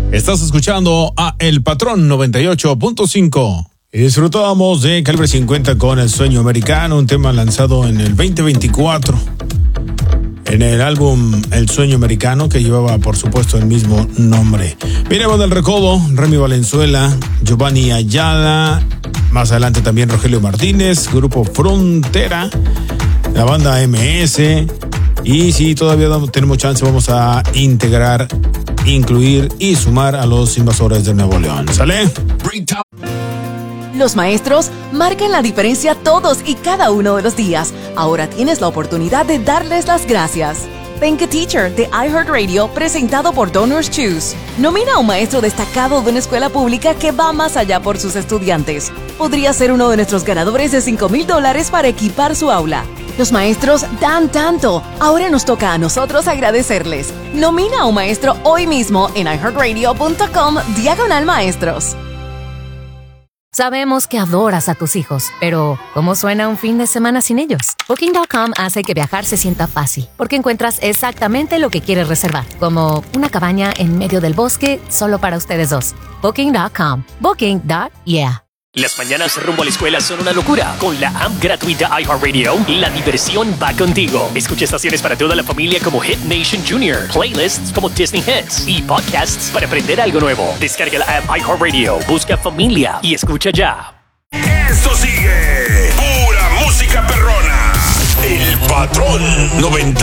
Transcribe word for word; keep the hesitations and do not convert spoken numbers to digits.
Estás escuchando a El Patrón noventa y ocho punto cinco. Y disfrutábamos de Calibre cincuenta con El Sueño Americano, un tema lanzado en el veinte veinticuatro. En el álbum El Sueño Americano, que llevaba por supuesto el mismo nombre. Vinemos del Recodo, Remy Valenzuela, Giovanni Ayala, más adelante también Rogelio Martínez, Grupo Frontera, la banda M S. Y si todavía tenemos chance, vamos a integrar, incluir y sumar a los Invasores de Nuevo León. ¿Sale? Los maestros marcan la diferencia todos y cada uno de los días. Ahora tienes la oportunidad de darles las gracias. Thank a Teacher de iHeartRadio, presentado por Donors Choose. Nomina a un maestro destacado de una escuela pública que va más allá por sus estudiantes. Podría ser uno de nuestros ganadores de cinco mil dólares para equipar su aula. Los maestros dan tanto. Ahora nos toca a nosotros agradecerles. Nomina a un maestro hoy mismo en iHeartRadio.com diagonal maestros. Sabemos que adoras a tus hijos, pero ¿cómo suena un fin de semana sin ellos? Booking punto com hace que viajar se sienta fácil, porque encuentras exactamente lo que quieres reservar, como una cabaña en medio del bosque solo para ustedes dos. Booking punto com. Booking. Yeah. Las mañanas rumbo a la escuela son una locura. Con la app gratuita iHeartRadio, la diversión va contigo. Escucha estaciones para toda la familia como Hit Nation Junior, playlists como Disney Hits y podcasts para aprender algo nuevo. Descarga la app iHeartRadio, busca familia y escucha ya. Esto sigue pura música perrona. El Patrón noventa